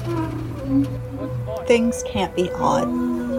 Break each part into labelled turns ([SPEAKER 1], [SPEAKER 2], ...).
[SPEAKER 1] Things can't be odd.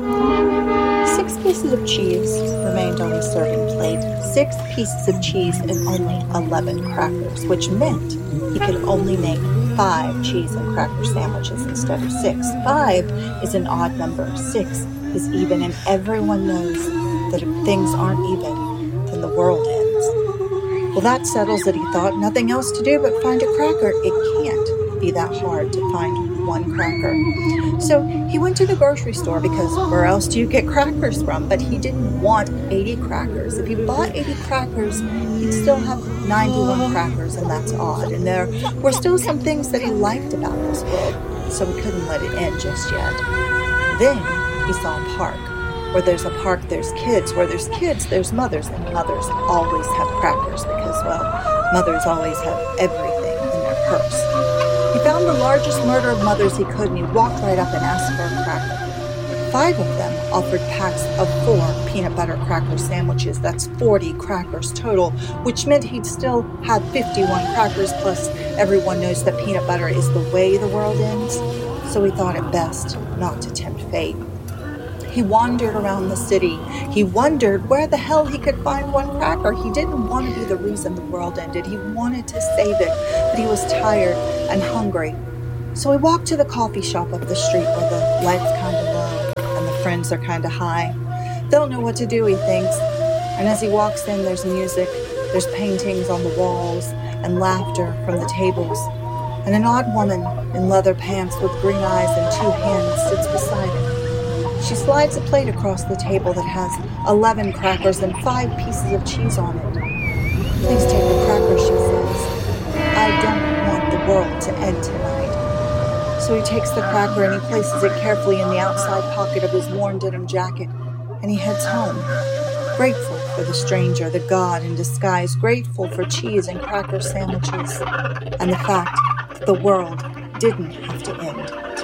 [SPEAKER 1] 6 pieces of cheese remained on the serving plate. 6 pieces of cheese and only 11 crackers, which meant he could only make 5 cheese and cracker sandwiches instead of 6. 5 is an odd number. 6 is even, and everyone knows that if things aren't even, then the world ends. Well, that settles it, he thought. Nothing else to do but find a cracker. It can't be that hard to find one cracker. So he went to the grocery store because where else do you get crackers from? But he didn't want 80 crackers. If he bought 80 crackers, he'd still have 91 crackers, and that's odd. And there were still some things that he liked about this world, so he couldn't let it end just yet. Then he saw a park. Where there's a park, there's kids. Where there's kids, there's mothers. And mothers always have crackers because, well, mothers always have everything in their purse. He found the largest murder of mothers he could, and he walked right up and asked for a cracker. 5 of them offered packs of 4 peanut butter cracker sandwiches. That's 40 crackers total, which meant he'd still have 51 crackers, plus everyone knows that peanut butter is the way the world ends. So he thought it best not to tempt fate. He wandered around the city. He wondered where the hell he could find one cracker. He didn't want to be the reason the world ended. He wanted to save it, but he was tired and hungry. So he walked to the coffee shop up the street where the light's kind of low and the friends are kind of high. They'll know what to do, he thinks. And as he walks in, there's music, there's paintings on the walls, and laughter from the tables. And an odd woman in leather pants with green eyes and 2 hands sits beside him. She slides a plate across the table that has 11 crackers and 5 pieces of cheese on it. Please take the crackers, she says. I don't want the world to end tonight. So he takes the cracker and he places it carefully in the outside pocket of his worn denim jacket, and he heads home, grateful for the stranger, the god in disguise, grateful for cheese and cracker sandwiches, and the fact that the world didn't have to end.